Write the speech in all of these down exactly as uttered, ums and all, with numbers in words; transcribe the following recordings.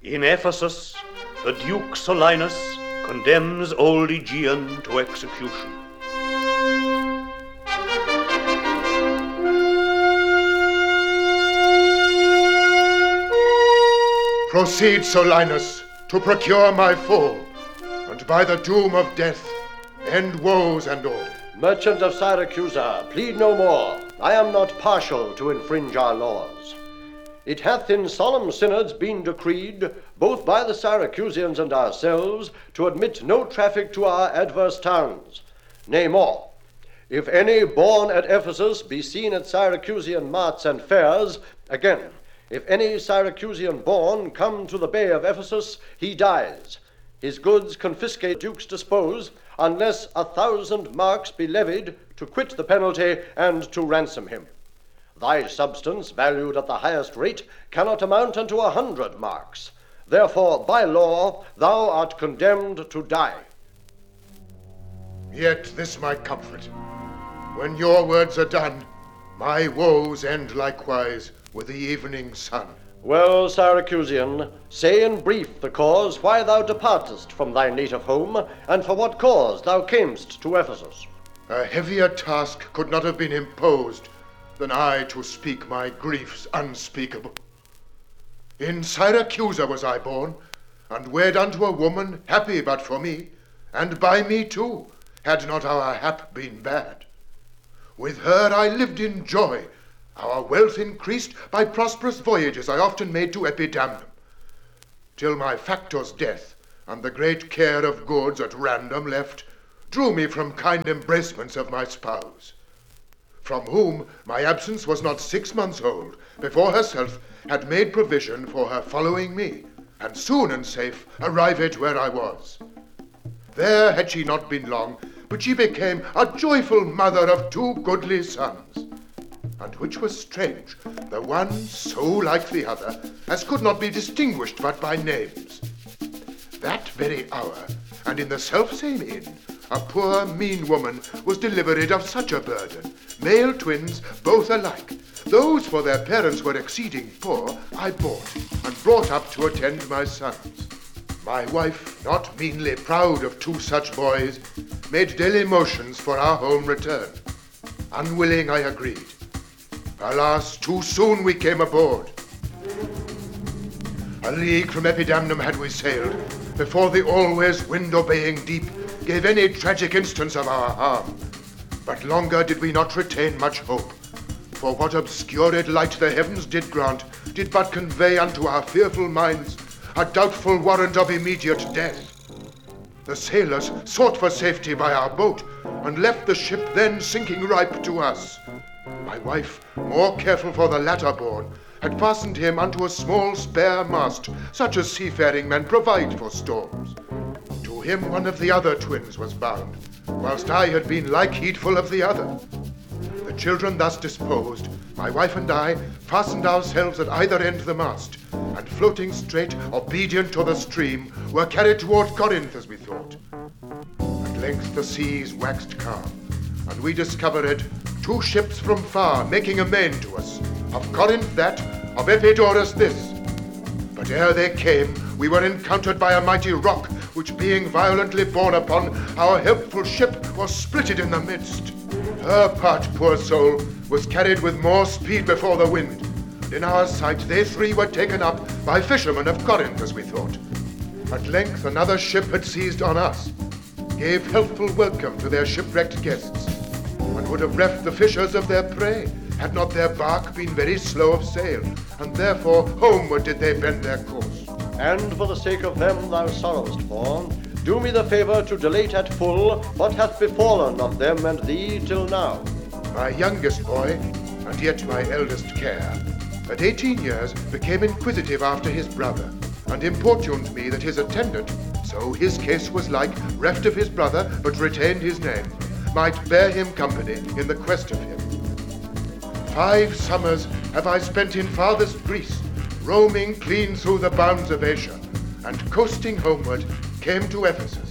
In Ephesus, the Duke Solinus condemns old Aegeon to execution. Proceed, Solinus, to procure my fall, and by the doom of death, end woes and all. Merchant of Syracusa, plead no more. I am not partial to infringe our laws. It hath in solemn synods been decreed, both by the Syracusians and ourselves, to admit no traffic to our adverse towns. Nay more, if any born at Ephesus be seen at Syracusian marts and fairs, again, if any Syracusian born come to the bay of Ephesus, he dies. His goods confiscate dukes dispose, unless a thousand marks be levied to quit the penalty and to ransom him. Thy substance, valued at the highest rate, cannot amount unto a hundred marks. Therefore, by law, thou art condemned to die. Yet this my comfort. When your words are done, my woes end likewise with the evening sun. Well, Syracusian, say in brief the cause why thou departest from thy native home, and for what cause thou camest to Ephesus. A heavier task could not have been imposed than I to speak my griefs unspeakable. In Syracusa was I born, and wed unto a woman happy but for me, and by me too, had not our hap been bad. With her I lived in joy, our wealth increased by prosperous voyages I often made to Epidamnum, till my factor's death, and the great care of goods at random left, drew me from kind embracements of my spouse, from whom my absence was not six months old, before herself had made provision for her following me, and soon and safe arrived where I was. There had she not been long, but she became a joyful mother of two goodly sons, and which was strange, the one so like the other, as could not be distinguished but by names. That very hour, and in the selfsame inn, a poor mean woman was delivered of such a burden, male twins both alike. Those for their parents were exceeding poor, I bought, and brought up to attend my sons. My wife, not meanly proud of two such boys, made daily motions for our home return. Unwilling I agreed. Alas, too soon we came aboard. A league from Epidamnum had we sailed, before the always wind-obeying deep gave any tragic instance of our harm. But longer did we not retain much hope, for what obscured light the heavens did grant did but convey unto our fearful minds a doubtful warrant of immediate death. The sailors sought for safety by our boat, and left the ship then sinking ripe to us. My wife, more careful for the latter born, had fastened him unto a small spare mast, such as seafaring men provide for storms. To him one of the other twins was bound, whilst I had been like heedful of the other. The children thus disposed, my wife and I fastened ourselves at either end the mast, and floating straight, obedient to the stream, were carried toward Corinth, as we thought. At length the seas waxed calm, and we discovered two ships from far making amain to us, of Corinth that, of Epidaurus this. But ere they came, we were encountered by a mighty rock, which being violently borne upon, our helpful ship was splitted in the midst. Her part, poor soul, was carried with more speed before the wind, and in our sight they three were taken up by fishermen of Corinth, as we thought. At length another ship had seized on us, gave healthful welcome to their shipwrecked guests, and would have reft the fishers of their prey, had not their bark been very slow of sail, and therefore homeward did they bend their course. And for the sake of them thou sorrowest for, do me the favour to dilate at full what hath befallen of them and thee till now. My youngest boy, and yet my eldest care, at eighteen years became inquisitive after his brother, and importuned me that his attendant, so his case was like, reft of his brother, but retained his name, might bear him company in the quest of him. Five summers have I spent in farthest Greece, roaming clean through the bounds of Asia, and coasting homeward came to Ephesus.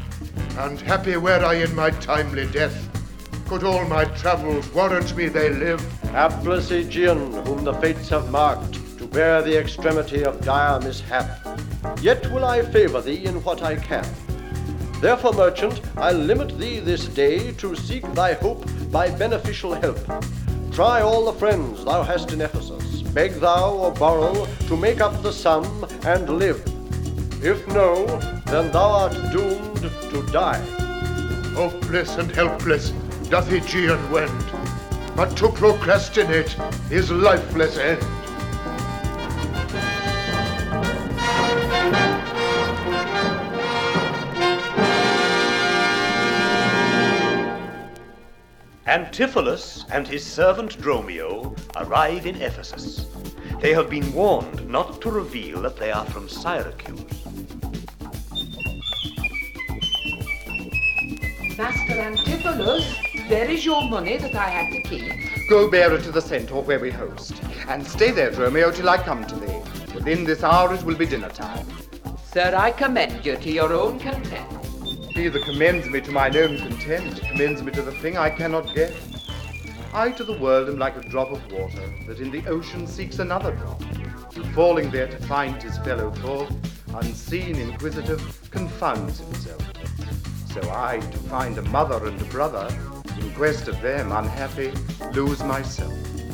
And happy were I in my timely death, could all my travels warrant me they live. Hapless Aegeon, whom the fates have marked to bear the extremity of dire mishap. Yet will I favour thee in what I can. Therefore, merchant, I'll limit thee this day to seek thy hope by beneficial help. Try all the friends thou hast in Ephesus, beg thou or borrow to make up the sum and live. If no, then thou art doomed to die. Hopeless and helpless doth Aegeon wend, but to procrastinate is lifeless end. Antipholus and his servant Dromio arrive in Ephesus. They have been warned not to reveal that they are from Syracuse. Master Antipholus, there is your money that I had to keep. Go bear it to the centaur where we host, and stay there, Dromio, till I come to thee. Within this hour it will be dinner time. Sir, I commend you to your own content. He that commends me to mine own content commends me to the thing I cannot get. I to the world am like a drop of water that in the ocean seeks another drop, and falling there to find his fellow fall, unseen, inquisitive, confounds himself. So I, to find a mother and a brother, in quest of them, unhappy, lose myself.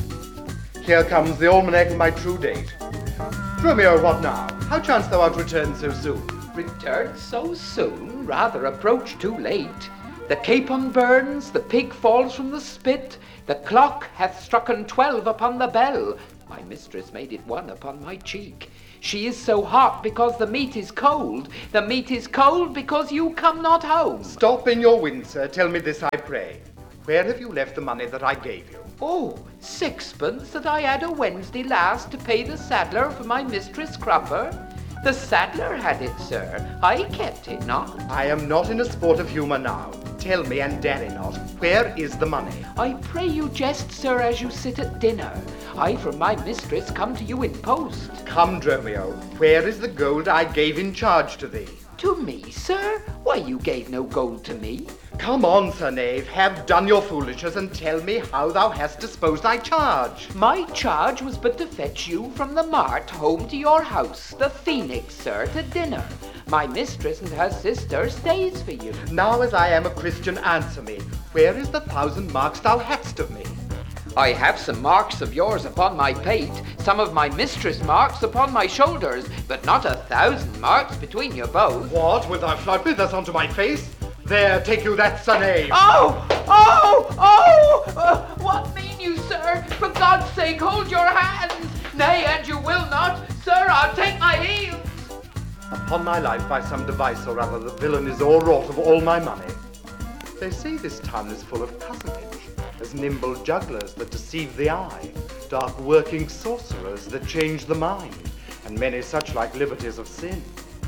Here comes the almanac of my true date. Dromio, what now? How chance thou art returned so soon? Returned so soon, rather approach too late. The capon burns, the pig falls from the spit, the clock hath strucken twelve upon the bell. My mistress made it one upon my cheek. She is so hot because the meat is cold. The meat is cold because you come not home. Stop in your wind, sir. Tell me this, I pray. Where have you left the money that I gave you? Oh, sixpence that I had a Wednesday last to pay the saddler for my mistress' crupper. The saddler had it, sir. I kept it not. I am not in a sport of humour now. Tell me, and dare not, where is the money? I pray you jest, sir, as you sit at dinner. I from my mistress come to you in post. Come, Dromio, where is the gold I gave in charge to thee? To me, sir? Why, you gave no gold to me. Come on, sir knave, have done your foolishness, and tell me how thou hast disposed thy charge. My charge was but to fetch you from the mart home to your house, the Phoenix, sir, to dinner. My mistress and her sister stays for you. Now as I am a Christian, answer me, where is the thousand marks thou hadst of me? I have some marks of yours upon my pate, some of my mistress' marks upon my shoulders, but not a thousand marks between you both. What, wilt thou flout me thus unto my face? There, take you that, sir knave. Oh! Oh! Oh! Uh, what mean you, sir? For God's sake, hold your hands! Nay, and you will not. Sir, I'll take my heels. Upon my life, by some device or other, the villain is o'erwrought of all my money. They say this town is full of cozenage, as nimble jugglers that deceive the eye, dark working sorcerers that change the mind, and many such like liberties of sin.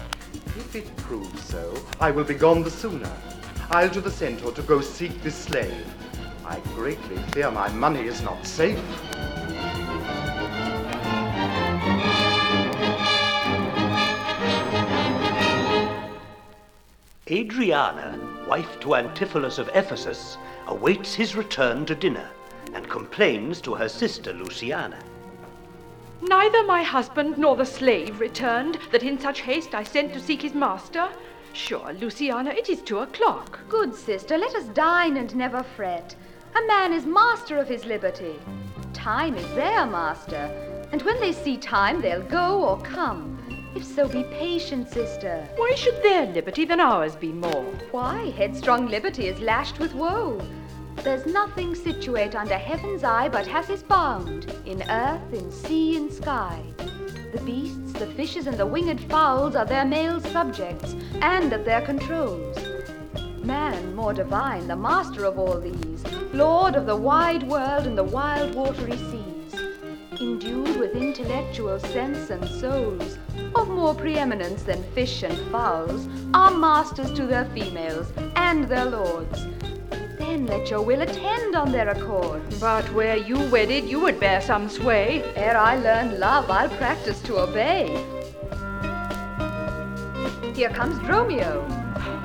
If it prove so, I will be gone the sooner. I'll to the centaur to go seek this slave. I greatly fear my money is not safe. Adriana, wife to Antipholus of Ephesus, awaits his return to dinner and complains to her sister Luciana. Neither my husband nor the slave returned, that in such haste I sent to seek his master. Sure, Luciana, it is two o'clock. Good sister, let us dine and never fret. A man is master of his liberty. Time is their master, and when they see time, they'll go or come. If so, be patient, sister. Why should their liberty than ours be more? Why, headstrong liberty is lashed with woe. There's nothing situate under heaven's eye but hath his bound, in earth, in sea, in sky. The beasts, the fishes, and the winged fowls are their male subjects, and at their controls. Man, more divine, the master of all these, lord of the wide world and the wild watery seas, endued with intellectual sense and souls, of more preeminence than fish and fowls, are masters to their females and their lords. Then let your will attend on their accord. But were you wedded, you would bear some sway. Ere I learn love, I'll practice to obey. Here comes Dromio.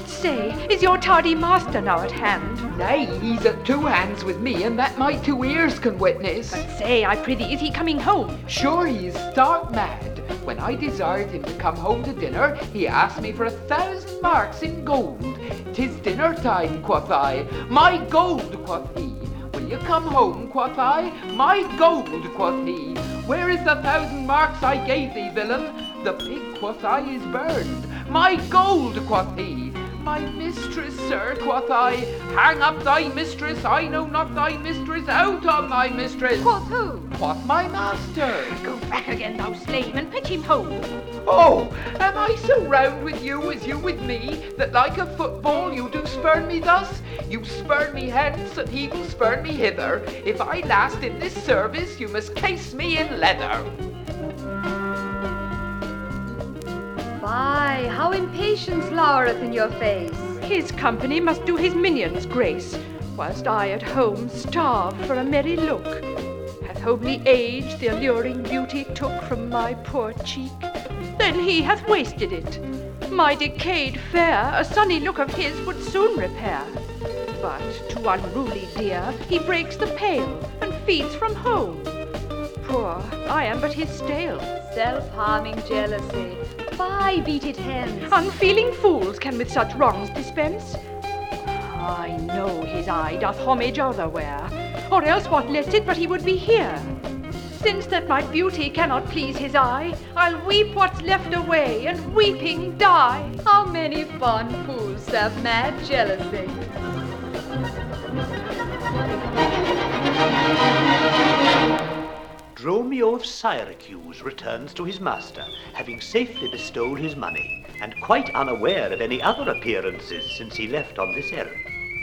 Say, is your tardy master now at hand? Nay, he's at two hands with me, and that my two ears can witness. But say, I prithee, is he coming home? Sure, he is stark mad. When I desired him to come home to dinner, he asked me for a thousand marks in gold. "'Tis dinner time," quoth I. "My gold," quoth he. "Will you come home," quoth I. "My gold," quoth he. "Where is the thousand marks I gave thee, villain?" "The pig," quoth I, "is burned." "My gold," quoth he. "My mistress, sir," quoth I. "Hang up thy mistress, I know not thy mistress, out on thy mistress." Quoth who? "Quoth my master." Go back again, thou slave, and fetch him home. "Oh, am I so round with you as you with me, that like a football you do spurn me thus? You spurn me hence, and he will spurn me hither. If I last in this service, you must case me in leather." Why, how impatience lowereth in your face! His company must do his minions grace, whilst I at home starve for a merry look. Hath homely age the alluring beauty took from my poor cheek? Then he hath wasted it. My decayed fair a sunny look of his would soon repair. But to unruly deer he breaks the pale, and feeds from home. Poor, I am but his stale. Self-harming jealousy. Fie, beat it hence. Unfeeling fools can with such wrongs dispense. I know his eye doth homage otherwhere, or else what less it but he would be here. Since that my beauty cannot please his eye, I'll weep what's left away, and weeping die. How many fond fools have mad jealousy! Dromio of Syracuse returns to his master, having safely bestowed his money, and quite unaware of any other appearances since he left on this errand.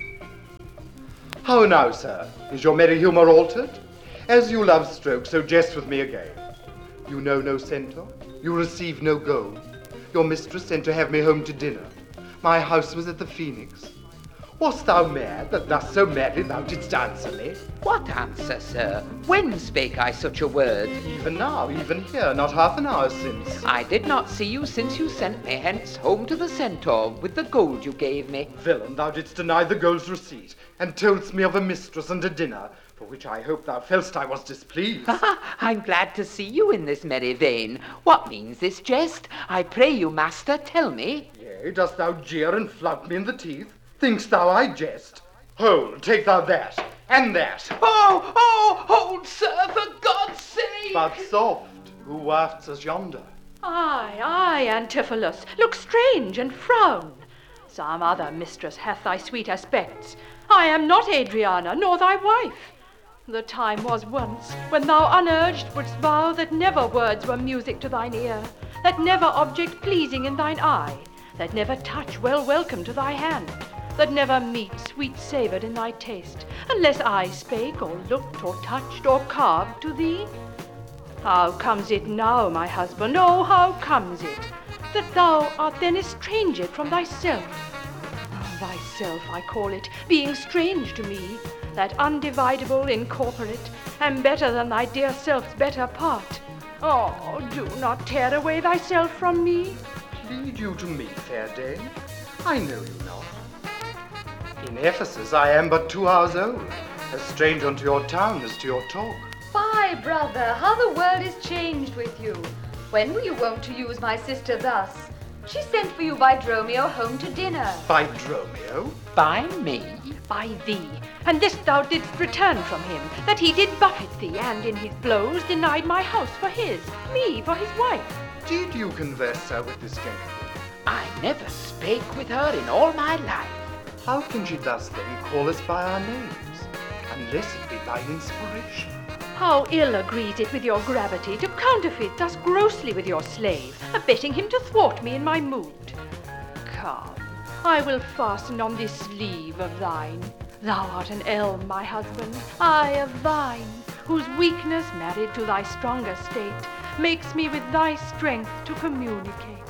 How now, sir? Is your merry humour altered? As you love stroke, so jest with me again. You know no centaur, you receive no gold. Your mistress sent to have me home to dinner. My house was at the Phoenix. Wast thou mad, that thus so madly thou didst answer me? "What answer, sir? When spake I such a word?" Even now, even here, not half an hour since. "I did not see you since you sent me hence home to the centaur with the gold you gave me." Villain, thou didst deny the gold's receipt, and toldst me of a mistress and a dinner, for which I hope thou fell'st I was displeased. "I'm glad to see you in this merry vein. What means this jest? I pray you, master, tell me." Yea, dost thou jeer and flout me in the teeth? Think'st thou I jest? Hold, take thou that, and that. "Oh, oh, hold, sir, for God's sake!" But soft, who wafts us yonder? Aye, aye, Antipholus, look strange and frown. Some other mistress hath thy sweet aspects. I am not Adriana, nor thy wife. The time was once when thou unurged wouldst vow that never words were music to thine ear, that never object pleasing in thine eye, that never touch well welcome to thy hand, that never meat sweet savoured in thy taste, unless I spake or looked or touched or carved to thee. How comes it now, my husband, oh, how comes it, that thou art then estranged from thyself? Thyself, I call it, being strange to me, that undividable, incorporate, am better than thy dear self's better part. Oh, do not tear away thyself from me. Plead you to me, fair dame? I know you not. In Ephesus I am but two hours old, as strange unto your town as to your talk. Fie, brother, how the world is changed with you. When were you wont to use my sister thus? She sent for you by Dromio home to dinner. By Dromio? "By me?" By thee, and this thou didst return from him, that he did buffet thee, and in his blows denied my house for his, me for his wife. Did you converse, sir, with this gentleman? "I never spake with her in all my life." How can she thus then call us by our names, unless it be by inspiration? How ill agrees it with your gravity to counterfeit thus grossly with your slave, abetting him to thwart me in my mood. Come, I will fasten on this sleeve of thine. Thou art an elm, my husband, I a vine, whose weakness married to thy stronger state makes me with thy strength to communicate.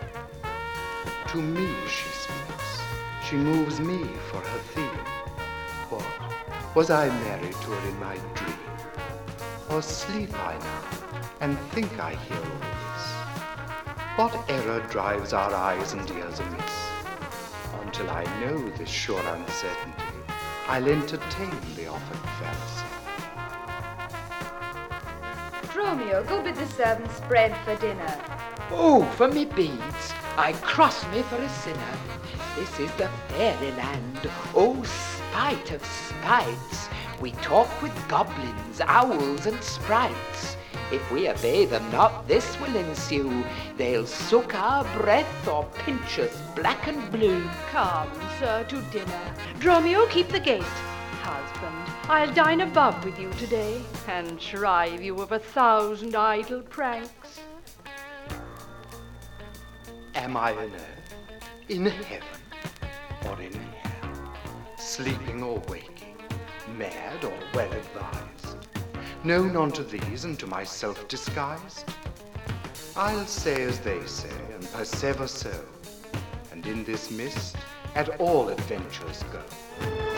To me she speaks, she moves me for her theme. What, was I married to her in my dream? Or sleep I now, and think I hear all this? What error drives our eyes and ears amiss? Or until I know this sure uncertainty, I'll entertain the offered fallacy. Dromio, go bid the servants spread for dinner. Oh, for me beads, I cross me for a sinner. This is the fairyland, oh spite of spites. We talk with goblins, owls, and sprites. If we obey them not, this will ensue. They'll suck our breath or pinch us black and blue. Come, sir, to dinner. Dromio, keep the gate. Husband, I'll dine above with you today, and shrive you of a thousand idle pranks. Am I on earth, in heaven, or in hell? Sleeping or waking, mad or well advised? Known unto these and to myself disguised? I'll say as they say, and persever so, and in this mist at all adventures go.